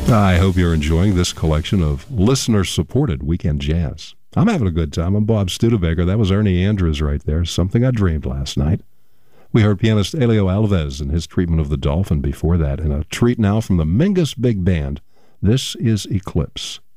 I hope you're enjoying this collection of listener-supported weekend jazz. I'm having a good time. I'm Bob Studebaker. That was Ernie Andrews right there. Something I Dreamed last night. We heard pianist Elio Alves and his treatment of the Dolphin before that. And a treat now from the Mingus Big Band. This is Eclipse.